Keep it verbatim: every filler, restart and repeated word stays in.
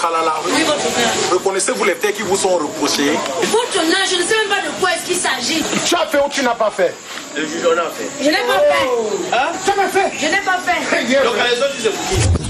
Khalala. Oui, votre honneur. Reconnaissez-vous les faits qui vous sont reprochés? Votre honneur, je ne sais même pas de quoi est-ce qu'il s'agit. Tu as fait ou tu n'as pas fait? Le juge en a fait. Je n'ai pas fait. Hein? Tu as pas fait? Je n'ai pas fait. Donc, les autres, c'est pour qui?